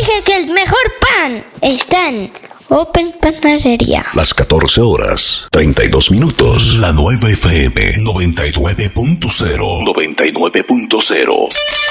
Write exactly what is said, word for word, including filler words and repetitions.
dije que el mejor pan está en Open Panadería. Las catorce horas, treinta y dos minutos. La nueva F M noventa y nueve punto cero. noventa y nueve punto cero.